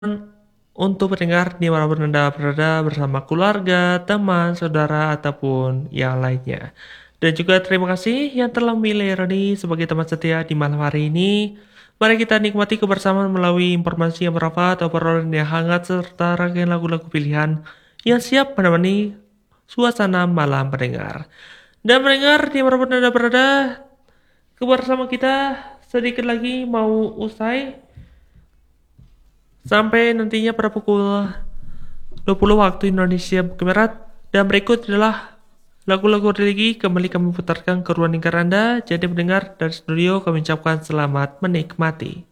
untuk pendengar dimanapun Anda berada bersama keluarga, teman, saudara, ataupun yang lainnya. Dan juga terima kasih yang telah memilih Roni sebagai teman setia di malam hari ini. Mari kita nikmati kebersamaan melalui informasi yang bermanfaat, obrolan yang hangat, serta rangkaian lagu-lagu pilihan yang siap menemani suasana malam pendengar. Dan pendengar dimanapun Anda berada, kebersama kita sedikit lagi mau usai. Sampai nantinya pada pukul 20 waktu Indonesia Barat. Dan berikut adalah lagu-lagu religi kembali kami putarkan ke ruang lingkar Anda. Jadi mendengar dari studio kami ucapkan selamat menikmati.